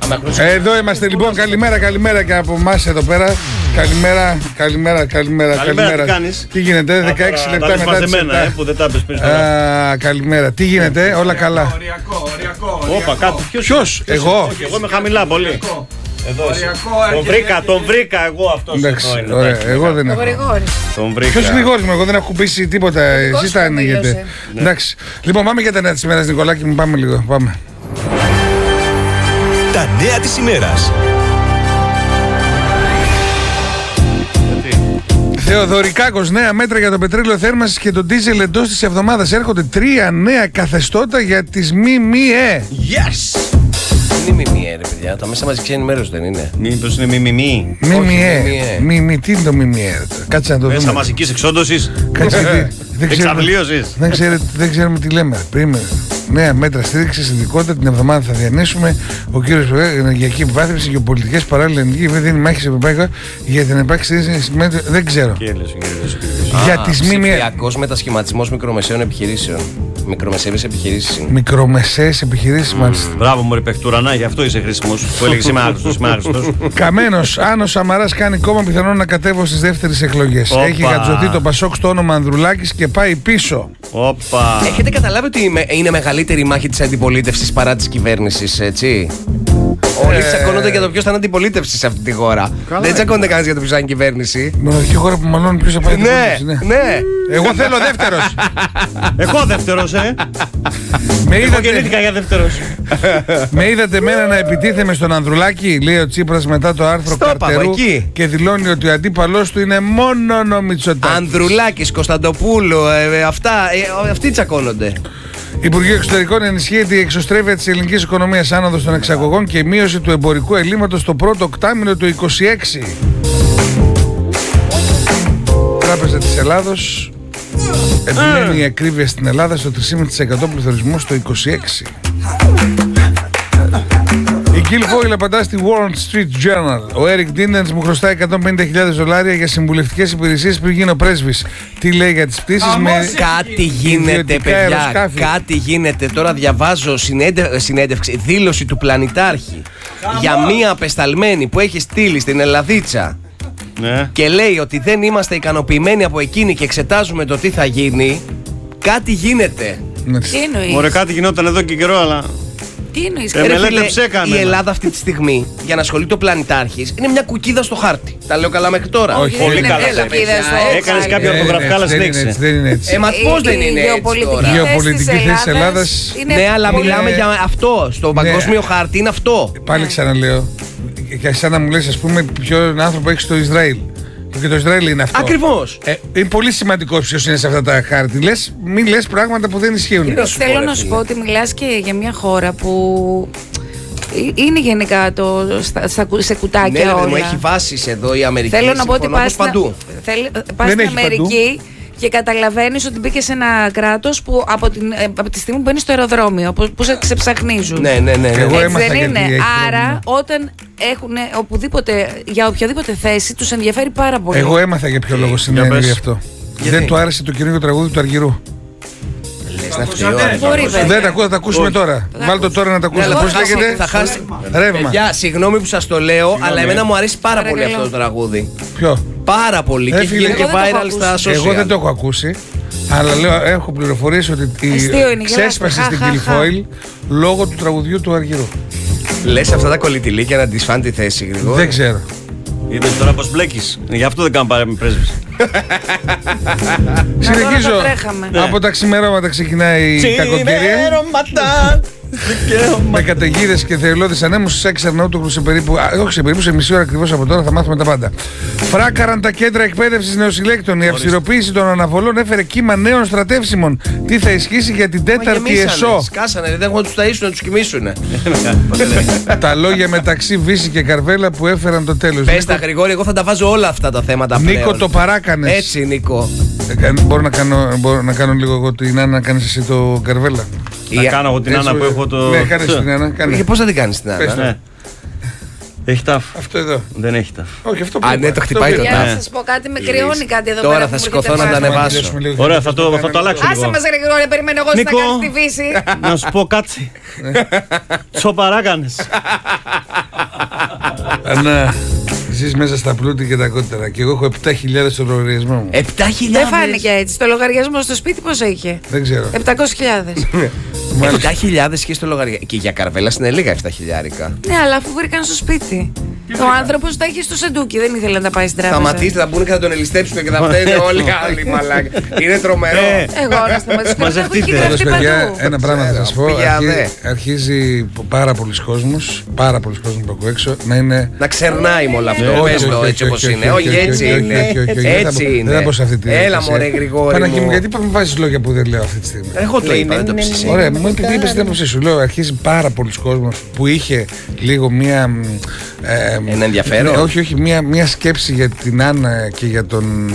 Εδώ είμαστε λοιπόν. Καλημέρα και από εμάς εδώ πέρα. Καλημέρα. Τι γίνεται, 16 λεπτά μετά τις 7. Που δεν τα πες πριν. Καλημέρα, τι γίνεται, όλα καλά. Οριακό. Όπα, κάτω. Ποιος, εγώ? Όχι, εγώ είμαι χαμηλά πολύ. Εδώ τον βρήκα εγώ αυτός. Εντάξει, εδώ ωραία, εγώ δεν έχω. Τον βρήκα. Ποιος Γρηγόρης μου, εγώ δεν έχω κουμπίσει τίποτα, εσείς τα ανοίγετε. Εντάξει, λοιπόν πάμε για τα νέα της ημέρας, Νικολάκη μου, πάμε λίγο, πάμε. Τα νέα της ημέρας. Θεοδωρικάκος, νέα μέτρα για το πετρέλαιο θέρμανσης και το ντίζελ εντός της εβδομάδας. Έρχονται 3 νέα καθεστώτα για τις ΜΜΕ. Yes! Είναι ΜΜΕ, ρε παιδιά. Τα μέσα μαζικής ενημέρωσης δεν είναι. Μήπως είναι μιμιμή. ΜΜΕ. Τι είναι το ΜΜΕ? Κάτσε να το δούμε. Μέσα μαζικής εξόντωσης. Εξαυλίωσης. Δεν ξέρουμε τι λέμε. Περίμενε. Νέα μέτρα στήριξη, ειδικότητα την εβδομάδα θα διανύσουμε. Ο κύριος ενεργειακή επιβάθυνση και πολιτικές παράλληλα ενεργή δεν είναι μάχη ευρωπαϊκά για την επάξη στήριξη. Δεν ξέρω. Για τις ψηφιακός μετασχηματισμός μικρομεσαίων επιχειρήσεων. Μικρομεσαίες επιχειρήσεις. Μικρομεσαίες επιχειρήσεις, μάλιστα. Μπράβο, μωρέ Πεχτουρανά, γι' αυτό είσαι χρήσιμος. Που έλεγες είμαι άχρηστος. Καμένος, αν ο Σαμαράς κάνει κόμμα, πιθανόν να κατέβω στις δεύτερες εκλογές. Έχει γατζωθεί το Πασόκ στο όνομα Ανδρουλάκης και πάει πίσω. Όπα. Έχετε καταλάβει ότι είναι μεγαλύτερη η μάχη της αντιπολίτευσης παρά της κυβέρνησης, έτσι? Όλοι τσακώνονται για το ποιος θα είναι αντιπολίτευση σε αυτή τη χώρα. Δεν τσακώνονται κανένας για το ποιος θα είναι κυβέρνηση. Μοναδική χώρα που μαλώνει ποιος θα πάει αντιπολίτευση. Ναι. Εγώ θέλω δεύτερος. Εγώ δεύτερος, Εγώ γεννήθηκα για δεύτερος. Με είδατε εμένα να επιτίθεμαι στον Ανδρουλάκη, λέει ο Τσίπρας μετά το άρθρο Καρτερού, και δηλώνει ότι ο αντίπαλός του είναι μόνο ο Μητσοτάκης. Ανδρουλάκης, Κωνσταντοπούλου, αυτοί τσακώνονται. Υπουργείο Εξωτερικών ενισχύεται η εξωστρέφεια της ελληνικής οικονομίας, άνοδος των εξαγωγών και μείωση του εμπορικού ελλείμματος το πρώτο οκτάμηνο του 2026. Τράπεζα της Ελλάδος επιμένει η ακρίβεια στην Ελλάδα στο 3,5% πληθωρισμού στο 2026. Η Guilfoyle απαντά στη Wall Street Journal. Ο Eric Dinners μου χρωστάει $150,000 για συμβουλευτικές υπηρεσίες πριν γίνω πρέσβης. Τι λέει για τις πτήσεις με κάτι γίνεται, παιδιά. αεροσκάφη. Κάτι γίνεται. Τώρα διαβάζω συνέντευξη, δήλωση του πλανητάρχη για μία απεσταλμένη που έχει στείλει στην Ελλαδίτσα. Ναι. Και λέει ότι δεν είμαστε ικανοποιημένοι από εκείνη και εξετάζουμε το τι θα γίνει. Κάτι γίνεται. Τι εννοείς? Ωραία, κάτι γινόταν εδώ και καιρό, αλλά. Τι εννοείς? Η Ελλάδα αυτή τη στιγμή, για να ασχολείται ο πλανητάρχης, είναι μια κουκίδα στο χάρτη. Τα λέω καλά μέχρι τώρα? Όχι, πολύ καλά. Έκανες κάποια ορθογραφικά, αλλά συνέχισε. Δεν είναι έτσι. Μα πώς δεν είναι έτσι τώρα? Η γεωπολιτική θέση της Ελλάδας. Ναι, αλλά μιλάμε για αυτό. Στο παγκόσμιο χάρτη είναι αυτό. Πάλι ξαναλέω. Και σαν να μου λες, ας πούμε, ποιον άνθρωπο έχει στο Ισραήλ. Και το Ισραήλ είναι αυτό. Ακριβώς. Είναι πολύ σημαντικό ποιος είναι σε αυτά τα χάρτη. Μην λες πράγματα που δεν ισχύουν. Θέλω να σου πω ότι μιλάς και για μια χώρα που είναι γενικά σε κουτάκια ναι, όλα. Ναι, έχει βάσεις εδώ η Αμερική. Θέλω να πω ότι πας παντού. Στην Αμερική και καταλαβαίνεις ότι μπήκε σε ένα κράτος που από τη στιγμή που μπαίνεις στο αεροδρόμιο, που σε ξεψαχνίζουν. Ναι. Εγώ έμαθα δεν γιατί είναι. έχει Άρα, πρόβλημα. όταν έχουν για οποιαδήποτε θέση, τους ενδιαφέρει πάρα πολύ. Εγώ έμαθα για ποιο λόγο συνέβη γι' αυτό. Δεν του άρεσε το καινούργιο τραγούδι του Αργυρού. Δεν τα ακούω, θα τα ακούσουμε τώρα. Βάλτε το τώρα να τα ακούσουμε. Πώς λέγεται? Θα χάσει Ρεύμα. Παιδιά, συγγνώμη που σας το λέω, αλλά εμένα μου αρέσει πάρα πολύ αυτό το τραγούδι. Ποιο? Πάρα πολύ. Και έχει γίνει και viral στα social. Εγώ δεν το έχω ακούσει. Αλλά λέω, έχω πληροφορίες ότι ξέσπασε στην Guilfoyle λόγω του τραγουδιού του Αργυρού. Λες αυτά τα κολλητηλίκια να τις φάνε τη θέση, Γρηγόρη? Δεν ξέρω. Είδες τώρα πως μπλέκεις. Γι' αυτό δεν κάνω παρέμει πρέσβης. Συνεχίζω. Από τα ξημερώματα ξεκινάει η κακοκαιρία. Με καταιγίδες και θεολώδεις ανέμους στις 6 Αρναούτογλου σε μισή ώρα ακριβώς από τώρα θα μάθουμε τα πάντα. Φράκαραν τα κέντρα εκπαίδευσης νεοσυλλέκτων. Η αυστηροποίηση των αναβολών έφερε κύμα νέων στρατεύσιμων. Τι θα ισχύσει για την τέταρτη ΕΣΟ? Σκάσανε, δεν έχουν να τους ταΐσουν, να τους κοιμήσουν. Τα λόγια μεταξύ Βύση και Καρβέλα που έφεραν το τέλος. Πες τα, Γρηγόρη, εγώ θα τα βάζω όλα αυτά τα θέματα πλέον. Νίκο, το παράκανες. Έτσι, Νίκο. Μπορώ να κάνω λίγο εγώ την Άννα, να κάνεις εσύ το Καρβέλα. Να κάνω εγώ την Άννα που έχω το. Ναι, κάνεις την Άννα. Και πώς θα την κάνεις την Άννα? Ναι. Έχει ταφ. Αυτό εδώ. Δεν έχει ταφ. Όχι, αυτό που. Α, ναι, το χτυπάει το Για ταφ. να σας πω κάτι, με κρυώνει κάτι εδώ πέρα. Τώρα θα σηκωθώ να τα ανεβάσω. Ωραία, θα το αλλάξω λίγο. Άσε μας, Γρηγόρη, περιμένω εγώ να κάνεις τη Βύση. Να σου πω κάτι. Τσοπαράκανες. Ανά, ζεις μέσα στα πλούτη και τα κότερα. Και εγώ έχω 7.000 στο λογαριασμό μου. 7.000. Δεν φάνηκε έτσι. Το λογαριασμό στο σπίτι πώς είχε? Δεν ξέρω. 700.000. 7.000 και στο λογαριασμό. Και για καρβέλα είναι λίγα 7.000. Ναι, αλλά αφού βρήκαν στο σπίτι. Ο άνθρωπος τα είχε στο σεντούκι, δεν ήθελε να τα πάει στην τράπεζα. Σταματήστε, θα μπουν και θα τον ελιστέψουν και θα φταίνε όλοι οι άλλοι, μαλάκα. Είναι τρομερό. Εγώ να σταματήσω. Μαζευτείτε. Παιδιά, ένα πράγμα θα σας πω. Αρχίζει πάρα πολλοί κόσμος από εκεί έξω να είναι. Να ξερνάει με όλο αυτό. Πες το έτσι όπως είναι. Όχι, έτσι είναι. Έτσι είναι. Δεν θα πω σε αυτή τη διαδικασία. Έλα, μωρέ, Γρηγόρη. Παναγί μου, γιατί μου βάζεις λόγια που δεν λέω αυτή τη στιγμή? Εγώ το είπα, δεν το ψήσεις. Ωραία, μου είπες την άποψή σου. Λέω, αρχίζει πάρα πολλοί κόσμος που είχε λίγο μία. Ένα ενδιαφέρον. Όχι, μία σκέψη για την Άννα και για τον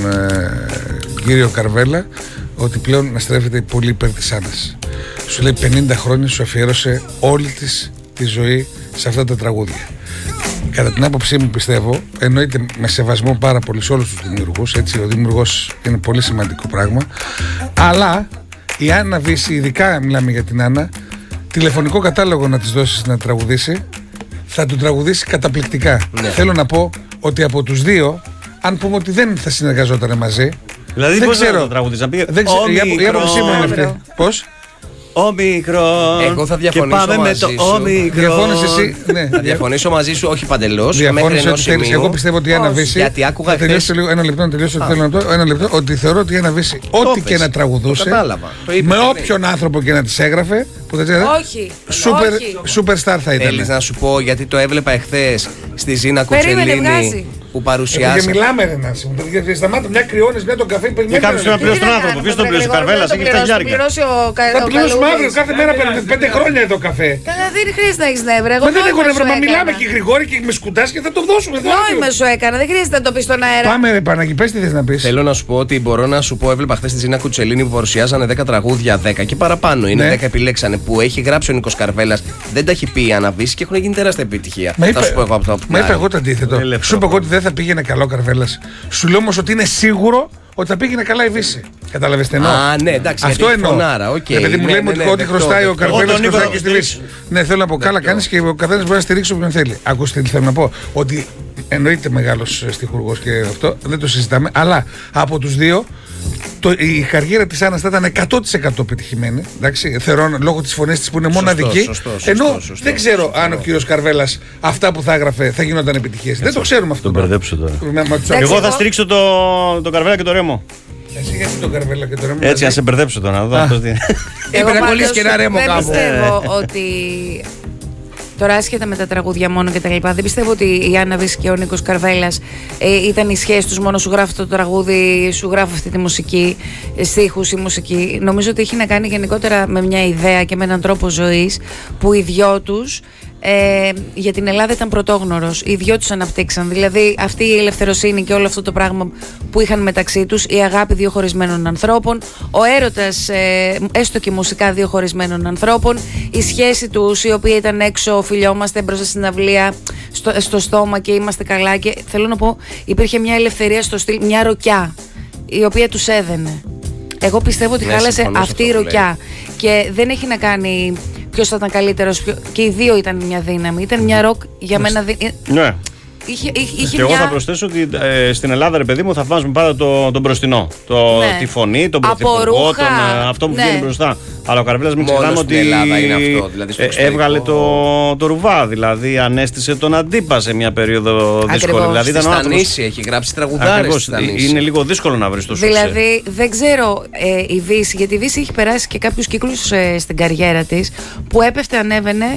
κύριο Καρβέλα, ότι πλέον να στρέφεται πολύ υπέρ της Άννας. Σου λέει 50 χρόνια σου αφιέρωσε όλη της τη ζωή σε αυτά τα τραγούδια. Κατά την άποψή μου, πιστεύω, εννοείται με σεβασμό πάρα πολύ σε όλους τους δημιουργούς, έτσι, ο δημιουργός είναι πολύ σημαντικό πράγμα, αλλά η Άννα Βύση, ειδικά μιλάμε για την Άννα, τηλεφωνικό κατάλογο να της δώσεις να τραγουδήσει, θα του τραγουδήσει καταπληκτικά. Ναι. Θέλω να πω ότι από τους δύο, αν πούμε ότι δεν θα συνεργαζόταν μαζί. Δηλαδή πώς θα το τραγουδήσει, να πει η άποψή μου είναι αυτή. Πώς? Όμικρον. Εγώ θα διαφωνήσω μαζί σου. Διαφώνεις εσύ, ναι. Θα διαφωνήσω μαζί σου, όχι παντελώς. Διαφώνεις ό,τι θέλεις. Εγώ πιστεύω ότι η Άννα Βύση. Γιατί άκουγα χθες. Ένα λεπτό να τελειώσω. Ένα λεπτό. Ότι θεωρώ ότι η Άννα Βύση, ό,τι και να τραγουδούσε, με όποιον άνθρωπο και να της έγραφε. Όχι. Superstar θα ήταν. Θέλεις να σου πω, γιατί το έβλεπα εχθές στη Ζήνα Κουτσελίνη που παρουσιάζει. Και μιλάμε, ρε Νάση. Σταμάτα, μια κρυώνεις, μια τον καφέ. Και κάποιος πρέπει να πληρώσει τον άνθρωπο. Ποιος τον πληρώσει? Ο Καρβέλας έχει 7.000. Θα πληρώσουμε αύριο, κάθε μέρα 5 χρόνια το καφέ. Καλά, δεν χρειάζεται να έχεις νεύρα. Μα δεν έχω νεύρα, μα μιλάμε και Γρηγόρη και με σκουτάς και θα το δώσουμε. Νόημα σου έκανα, δεν χρειάζεται να το πεις στον αέρα. Πάμε ρε Παναγί, πες τι θες να πεις. Θέλω να σου πω ότι μπορώ να σου πω, έβλεπα χθες στη Ζήνα Κουτσελίνη που παρουσιάζανε 10 τραγούδια, 10 και παραπάνω. Είναι 10 επιλέξανε που έχει γράψει ο Νίκος Καρβέλας, δεν τα έχει πει η Άννα Βύση και έχουν γίνει τεράστια επιτυχία. Θα σου πω εγώ από το. Μα είπα εγώ το αντίθετο. Σου είπα εγώ ότι δεν θα πήγαινε καλό Καρβέλας. Σου λέω όμως ότι είναι σίγουρο ότι θα πήγαινε καλά η Βύση. Κατάλαβες τι εννοώ? Α, ναι, εντάξει. Αυτό εννοώ. Επειδή μου λέμε ότι ό,τι χρωστάει ο Καρβέλας χρωστάει και στη Βύση. Ναι, θέλω να πω, καλά κάνεις και ο καθένας μπορεί να στηρίξει όποιον θέλει. Ακούστε τι θέλω να πω. Ότι εννοείται μεγάλος στιχουργός και αυτό, δεν το συζητάμε, αλλά από τους δύο. Η καριέρα της Άννας θα ήταν 100% πετυχημένη. Εντάξει, θεωρώ λόγω της φωνής της που είναι μοναδική. Ενώ δεν ξέρω αν ο κύριος Καρβέλας αυτά που θα έγραφε θα γινόταν επιτυχίες. Δεν το ξέρουμε αυτό. Τον μπερδέψω τώρα. Εγώ θα στηρίξω τον Καρβέλα και τον Ρέμο. Εσύ γιατί τον Καρβέλα και τον Ρέμο? Έτσι, να σε μπερδέψω τώρα. Να δω αυτό τι. Εγώ δεν πιστεύω ότι. Τώρα, άσχετα με τα τραγούδια μόνο και τα λοιπά, δεν πιστεύω ότι η Άννα Βύση και ο Νίκος Καρβέλας ήταν η σχέση τους μόνο σου γράφω το τραγούδι, σου γράφω αυτή τη μουσική, στίχους ή μουσική. Νομίζω ότι έχει να κάνει γενικότερα με μια ιδέα και με έναν τρόπο ζωής που οι δυο τους για την Ελλάδα ήταν πρωτόγνωρος. Οι δυο τους αναπτύξαν. Δηλαδή αυτή η ελευθεροσύνη και όλο αυτό το πράγμα που είχαν μεταξύ τους, η αγάπη δύο χωρισμένων ανθρώπων, ο έρωτας έστω και μουσικά δύο χωρισμένων ανθρώπων, η σχέση τους η οποία ήταν έξω, φιλιόμαστε μπροστά στην αυλία, στο στόμα και είμαστε καλά. Και θέλω να πω, υπήρχε μια ελευθερία στο στυλ, μια ροκιά η οποία τους έδαινε. Εγώ πιστεύω ότι χάλασε αυτή η ροκιά και δεν έχει να κάνει ποιος θα ήταν καλύτερος. Και οι δύο ήταν μια δύναμη. Ήταν μια ροκ για μένα. Ναι. Είχε και εγώ θα προσθέσω ότι στην Ελλάδα, ρε παιδί μου, θα βάζουμε πάντα τον μπροστινό. Τη φωνή, τον πρωθυπουργό, αυτό που βγαίνει μπροστά. Αλλά ο Καρβέλας μην ξεχνάμε ότι έβγαλε το ρουβά. Δηλαδή ανέστησε τον Αντίπα σε μια περίοδο δύσκολη. Δηλαδή ήταν Στανίση, έχει γράψει τραγουδάρες. Είναι λίγο δύσκολο να βρεις το σουξέ. Δηλαδή δεν ξέρω η Βύση, γιατί η Βύση έχει περάσει και κάποιους κύκλους στην καριέρα της που έπεφτε, ανέβαινε.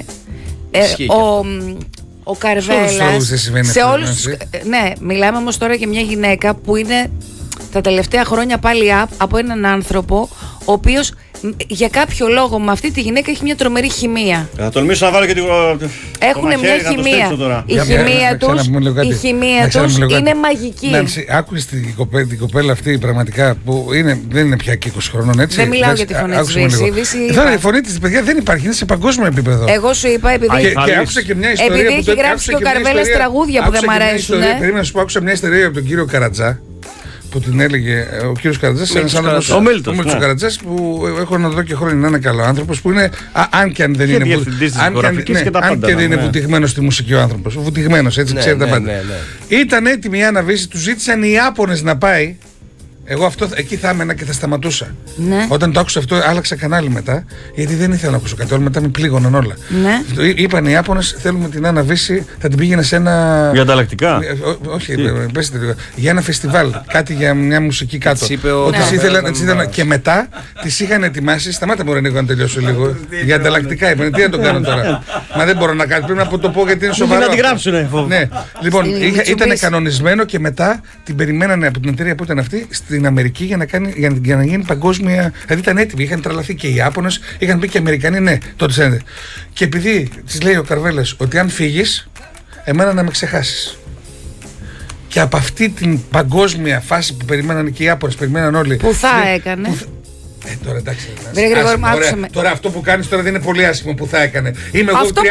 Ο Καρβέλας σε όλους τους. Ναι, μιλάμε όμως τώρα για μια γυναίκα που είναι τα τελευταία χρόνια πάλι από έναν άνθρωπο ο οποίος για κάποιο λόγο με αυτή τη γυναίκα έχει μια τρομερή χημεία. Θα τολμήσω να βάλω και έχουν μια χημεία. Η χημεία τους είναι μαγική. Νάνση, άκουσες την κοπέλα αυτή πραγματικά που δεν είναι πια και 20 χρονών, έτσι? Δεν μιλάω για τη φωνή της Βύση. Τώρα η φωνή της, παιδιά, δεν υπάρχει, είναι σε παγκόσμιο επίπεδο. Εγώ σου είπα, επειδή άκουσα και μια ιστορία. Επειδή έχει γράψει και ο Καρβέλας τραγούδια που δεν μ' αρέσουν. Περίμενα να σου πω, άκουσα μια ιστορία από τον κύριο Καρατζά, που την έλεγε ο κύριος Καρατζάς, ένας άνθρωπος. Ο Μίλτος Καρατζάς, που έχω να δω και χρόνια να είναι καλό άνθρωπος, που είναι, αν και αν δεν είναι. Αν και δεν είναι βουτυγμένος στη μουσική ο άνθρωπος. Βουτυγμένος, έτσι ξέρετε τα πάντα. Ήταν έτοιμη η Άννα Βύση, του ζήτησαν οι Ιάπωνες να πάει. Εγώ εκεί θα έμενα και θα σταματούσα. Ναι. Όταν το άκουσα αυτό, άλλαξα κανάλι μετά, γιατί δεν ήθελα να ακούσω κάτι άλλο. Μετά με πλήγωναν όλα. Ναι. Είπαν οι Ιάπωνες, θέλουμε την Άννα Βύση, θα την πήγαινε σε ένα. Για ανταλλακτικά. Όχι, πέστε λίγο. Για ένα φεστιβάλ. Κάτι για μια μουσική κάτω. Ότι ήθελαν. Και μετά τις είχαν ετοιμάσει. Σταμάτα μου, Ρενίκο, να τελειώσω λίγο. Για ανταλλακτικά είπαν. Τι να το κάνω τώρα. Μα δεν μπορώ να κάνω. Πρέπει να το πω γιατί είναι σοβαρό. Να την γράψουνε. Ναι. Λοιπόν, ήταν κανονισμένο και μετά την περιμένανε από την εταιρεία που ήταν αυτή στην Αμερική για να γίνει παγκόσμια. Δηλαδή ήταν έτοιμοι, είχαν τρελαθεί και οι Ιάπωνες, είχαν πει και οι Αμερικανοί ναι, τότε ξέρετε. Και επειδή της λέει ο Καρβέλας ότι αν φύγεις, εμένα να με ξεχάσεις. Και από αυτή την παγκόσμια φάση που περιμέναν και οι Ιάπωνες, περιμέναν όλοι. Που θα έκανε. Τώρα εντάξει. Τώρα αυτό που κάνεις τώρα δεν είναι πολύ άσχημο που θα έκανε. Είμαι εγώ 30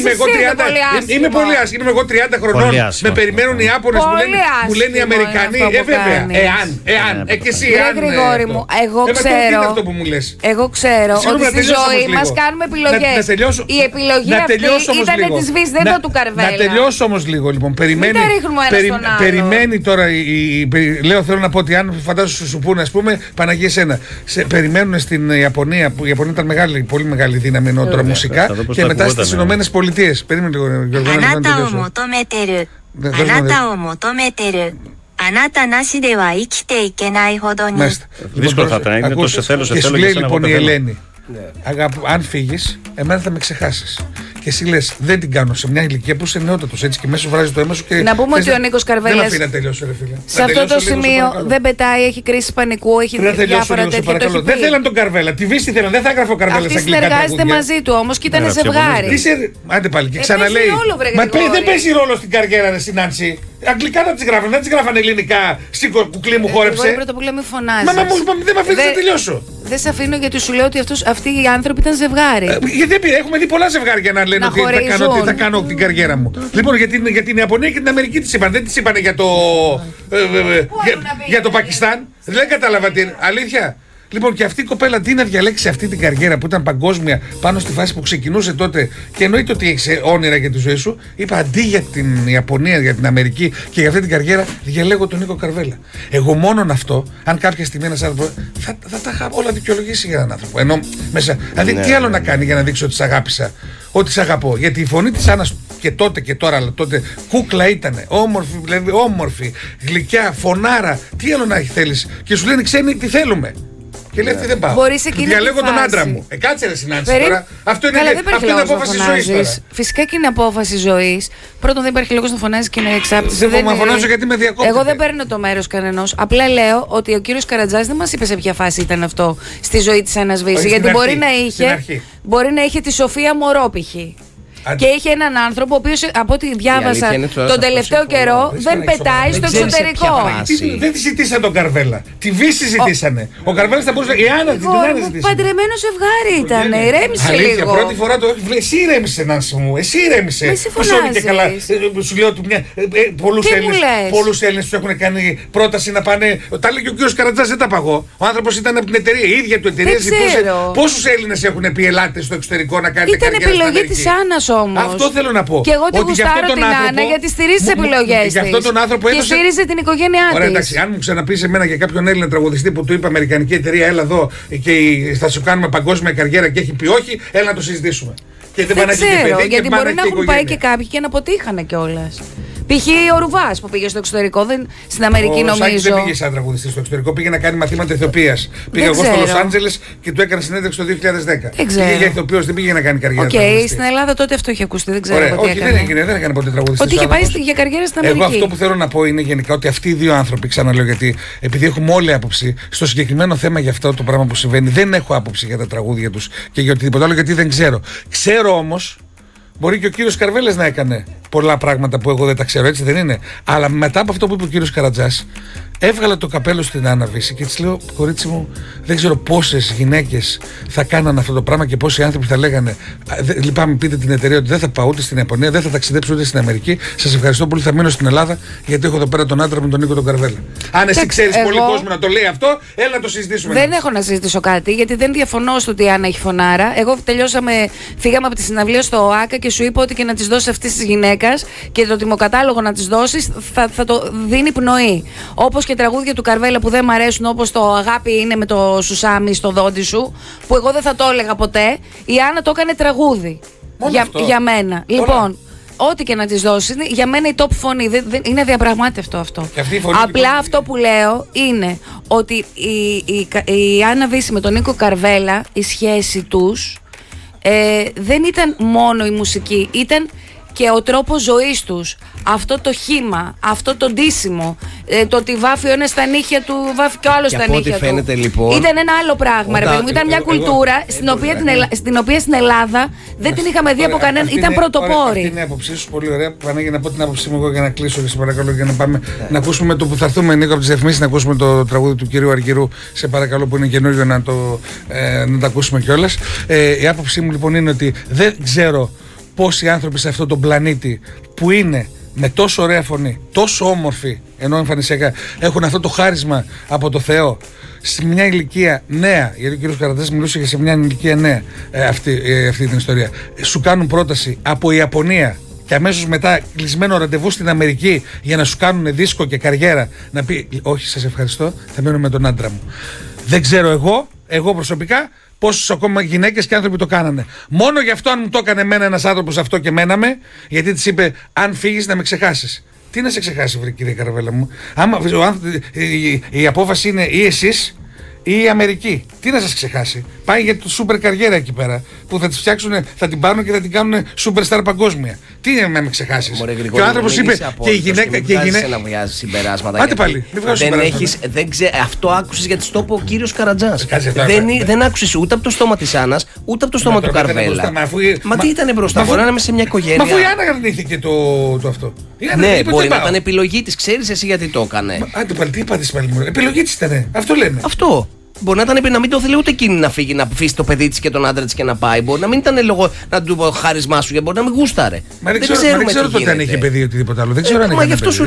χρονών. Με περιμένουν οι Ιάπωνες που λένε οι Αμερικανοί. Βέβαια. Εάν. Και εσύ, εάν. Γρηγόρη μου, εγώ ξέρω ότι στη ζωή μας κάνουμε επιλογές. Η επιλογή αυτή ήταν της Βύσης, δεν ήταν του Καρβέλα. Να τελειώσω όμως λίγο λοιπόν. Περιμένει τώρα. Λέω, θέλω να πω ότι αν φαντάζομαι σου πούνε, ας πούμε, Παναγία εσένα. Περιμένουν στην Ιαπωνία, που η Ιαπωνία ήταν πολύ μεγάλη δύναμη εννοότερα μουσικά, και μετά στις Ηνωμένες Πολιτείες. Περίμενε λίγο, Γιώργο, να τελειώσω. Δύσκολο θα ήταν, είναι τόσο θέλω. Και σου λέει λοιπόν η Ελένη, αν φύγεις, εμένα θα με ξεχάσεις. Και εσύ λες, δεν την κάνω σε μια ηλικία που είσαι νεότατος, έτσι, και μέσα βράζει το αίμα σου. Και να πούμε ότι ο Νίκος Καρβέλας. Δεν αφήνει να τελειώσω, ρε φίλε. Σε αυτό το σημείο δεν πετάει, έχει κρίση πανικού, έχει διάφορα τέτοια. Δεν θέλαν τον Καρβέλα. Τη Βύση θέλαν, δεν θα έγραφε ο Καρβέλα στα αγγλικά. Συνεργάζεται μαζί του όμως και ήταν ζευγάρι. Άντε πάλι και ξαναλέει. Μα δεν παίζει ρόλο στην καριέρα, ρε Συνάντσι. Αγγλικά δεν τις γράφανε, δεν τις γράφανε ελληνικά. Σήκω, κουκλί μου, χόρεψε. Εγώ πρώτα που λέμε φωνάζει. Μα δεν με αφήνει να τελειώσω. Δεν σε αφήνω γιατί σου λέω ότι αυτοί οι άνθρωποι ήταν ζευγάρι. Γιατί έχουμε δει πολλά ζευγάρια να λένε ότι θα κάνω την καριέρα μου. Λοιπόν, για την Ιαπωνία και την Αμερική τις είπαν. Δεν τις είπαν για το Πακιστάν. Δεν κατάλαβα την αλήθεια. Λοιπόν, και αυτή η κοπέλα τι να διαλέξει αυτή την καριέρα που ήταν παγκόσμια πάνω στη φάση που ξεκινούσε τότε, και εννοείται ότι έχει όνειρα για τη ζωή σου. Είπα αντί για την Ιαπωνία, για την Αμερική και για αυτή την καριέρα, διαλέγω τον Νίκο Καρβέλα. Εγώ μόνον αυτό, αν κάποια στιγμή ένας άνθρωπος θα τα είχα όλα δικαιολογήσει για έναν άνθρωπο. Ενώ μέσα. Δηλαδή, τι άλλο να κάνει για να δείξει ότι σ' αγάπησα, ότι σ' αγαπώ. Γιατί η φωνή της Άννας και τότε και τώρα, αλλά τότε κούκλα ήτανε. Όμορφη, γλυκιά, φωνάρα. Τι άλλο να θέλεις. Και σου λένε ξένοι τι θέλουμε. Και λέει αυτή δεν πάω. Διαλέγω τον άντρα μου. Κάτσε ρε Συνάντσι τώρα. Αυτό είναι απόφαση ζωής. Φυσικά και είναι απόφαση ζωής. Πρώτον, δεν υπάρχει λόγος να φωνάζει και να εξάπτει. Δεν φωνάζω γιατί με διακόπτει. Εγώ δεν παίρνω το μέρος κανενός. Απλά λέω ότι ο κύριος Καρατζάς δεν μας είπε σε ποια φάση ήταν αυτό στη ζωή της Άννας Βύση. Γιατί μπορεί να είχε τη Σοφία Μωρόπηχη. Και είχε έναν άνθρωπο ο οποίος, από ό,τι διάβασα τον τελευταίο καιρό, δεν πετάει στο εξωτερικό. Δεν τη ζητήσαν τον Καρβέλα. Τη Βύση ζητήσανε. Ο Καρβέλας θα μπορούσε. Η Άννα την ζητήσανε. Παντρεμένο ζευγάρι ήταν. Ηρέμησε λίγο. Αλήθεια, πρώτη φορά το έχει. Εσύ ηρέμησε, Νάνση μου. Εσύ ηρέμησε. Εσύ φωνάζεις. Καλά. Σου λέω ότι πολλούς Έλληνες του έχουν κάνει πρόταση να πάνε. Τα έλεγε ο κύριος Καρατζάς, δεν τα παγώ. Ο άνθρωπος ήταν από την εταιρεία. Η ίδια του εταιρεία ζητούσε. Πόσους Έλληνες έχουν πει ελάτε στο εξωτερικό να κάνετε καριέρα. Ήταν επιλογή της Άννας. Όμως. Αυτό θέλω να πω. Και εγώ την γουστάρω την Άννα γιατί στηρίζει τις επιλογές της. Και στηρίζει την οικογένειά της. Ωραία, εντάξει, αν μου ξαναπείς εμένα για κάποιον Έλληνα τραγουδιστή που του είπε Αμερικανική εταιρεία, έλα εδώ και θα σου κάνουμε παγκόσμια καριέρα και έχει πει όχι, έλα να το συζητήσουμε. Και δεν ξέρω, γιατί μπορεί να έχουν πάει και κάποιοι και να αποτύχανε κιόλας. Π.χ. ο Ρουβάς που πήγε στο εξωτερικό, στην Αμερική νομίζω. Ο δεν πήγε σαν τραγουδιστή στο εξωτερικό, πήγε να κάνει μαθήματα ηθοποιίας. Πήγε εγώ στο Λος Άντζελες και του έκανα συνέντευξη το 2010. Πήγε για ηθοποιός, δεν πήγε να κάνει καριέρα. Οκ, στην Ελλάδα τότε αυτό είχε ακουστεί, δεν ξέρω. Όχι, δεν έκανε ποτέ τραγουδιστή. Ότι είχε πάει για καριέρα στην Αμερική. Εγώ αυτό που θέλω να πω είναι γενικά ότι αυτοί οι δύο άνθρωποι, ξαναλέω, γιατί επειδή έχουμε όλη άποψη στο συγκεκριμένο θέμα για αυτό το πράγμα που συμβαίνει, δεν έχω άποψη για τα τραγούδια τους και για οτιδήποτε άλλο, γιατί δεν ξέρω. Ξέρω όμως. Μπορεί και ο κύριος Καρβέλας να έκανε πολλά πράγματα που εγώ δεν τα ξέρω, έτσι δεν είναι. Αλλά μετά από αυτό που είπε ο κύριος Καρατζάς, Έβγαλα το καπέλο στην Άννα Βύση και της λέω, κορίτσι μου, δεν ξέρω πόσες γυναίκες θα κάνανε αυτό το πράγμα και πόσοι άνθρωποι θα λέγανε, λυπάμαι, πείτε την εταιρεία ότι δεν θα πάω ούτε στην Ιαπωνία, δεν θα ταξιδέψω ούτε στην Αμερική. Σας ευχαριστώ πολύ, θα μείνω στην Ελλάδα γιατί έχω εδώ πέρα τον άντρα με τον Νίκο τον Καρβέλα. Αν εσύ ξέρεις πολύ κόσμο να το λέει αυτό, έλα να το συζητήσουμε. Δεν έχω να συζητήσω κάτι, γιατί δεν διαφωνώ στο ότι η Άννα έχει φωνάρα. Εγώ φύγαμε από τη συναυλία στο ΟΑΚΑ και σου είπα ότι και να τη δώσει αυτή τη γυναίκα και το τιμοκατάλογο να τη δώσει θα το δίνει πνοή. Όπως και τραγούδια του Καρβέλα που δεν μ' αρέσουν, όπως το Αγάπη είναι με το Σουσάμι στο δόντι σου, που εγώ δεν θα το έλεγα ποτέ. Η Άννα το έκανε τραγούδι. Για μένα. Λοιπόν, ό,τι και να τη δώσει, για μένα η top φωνή. Είναι διαπραγμάτευτο αυτό. Απλά αυτό που λέω είναι ότι η Άννα Βύση με τον Νίκο Καρβέλα, η σχέση τους δεν ήταν μόνο η μουσική, ήταν και ο τρόπος ζωής τους. Αυτό το χύμα, αυτό το ντύσιμο, το ότι βάφει ο ένας στα νύχια του, βάφει και ο άλλος στα νύχια του. Φαίνεται, λοιπόν, ήταν ένα άλλο πράγμα, ρε παιδί μου. Ήταν μια κουλτούρα στην οποία στην Ελλάδα δεν την είχαμε δει από κανέναν. Ήταν πρωτοπόρη. Αυτή είναι η άποψή σου, πολύ ωραία. Πανάγια, να πω την άποψή μου εγώ για να κλείσω και σε παρακαλώ για να πάμε να ακούσουμε το που θα έρθουμε, Νίκο, από τις διαφημίσεις, να ακούσουμε το τραγούδι του κυρίου Αργυρού. Σε παρακαλώ, που είναι καινούριο, να το ακούσουμε κιόλας. Η άποψή μου λοιπόν είναι ότι δεν ξέρω πόσοι άνθρωποι σε αυτόν τον πλανήτη που είναι με τόσο ωραία φωνή, τόσο όμορφοι, ενώ εμφανισιακά έχουν αυτό το χάρισμα από το Θεό, σε μια ηλικία νέα, γιατί ο κ. Καρατζάς μιλούσε και σε μια ηλικία νέα αυτή την ιστορία, σου κάνουν πρόταση από Ιαπωνία και αμέσως μετά κλεισμένο ραντεβού στην Αμερική για να σου κάνουν δίσκο και καριέρα, να πει όχι, σας ευχαριστώ, θα μείνω με τον άντρα μου. Δεν ξέρω εγώ προσωπικά πόσους ακόμα γυναίκες και άνθρωποι το κάνανε. Μόνο γι' αυτό, αν μου το έκανε εμένα ένας άνθρωπος αυτό και μέναμε, γιατί της είπε, αν φύγεις να με ξεχάσεις. Τι να σε ξεχάσει, βρε κύριε Καρβέλα μου. Άμα η απόφαση είναι ή εσείς ή η Αμερική. Τι να σας ξεχάσει. Πάει για το σούπερ καριέρα εκεί πέρα. Που θα τις φτιάξουν, θα την πάρουν και θα την κάνουν σούπερ στάρ παγκόσμια. Τι είναι να με ξεχάσεις. Και ο άνθρωπος είπε και η γυναίκα. Και η γυναίκα. Να βγάζει συμπεράσματα. Άντε πάλι. Αυτό άκουσες γιατί στο είπε ο κύριος Καρατζάς. Δεν άκουσες ούτε από το στόμα της Άννας ούτε από το στόμα του Καρβέλα. Μα τι ήταν μπροστά, μπορεί να είναι σε μια οικογένεια. Μα αφού η Άννα αρνήθηκε το αυτό. Ναι, μπορεί να ήταν επιλογή της. Ξέρεις εσύ γιατί το έκανε. Άντε πάλι, τι είπατε πάλι μου. Επιλογή της ήταν. Αυτό λέμε. Αυτό. Μπορεί να ήταν να μην το θέλει ούτε εκείνη να φύγει, να αφήσει το παιδί της και τον άντρα της και να πάει. Μπορεί να μην ήταν λόγω να του πω χάρισμά σου, γιατί μπορεί να μην γούσταρε. Μα δεν ξέρω τότε αν είχε παιδί ή οτιδήποτε άλλο. Δεν ξέρω αν είχε παιδί.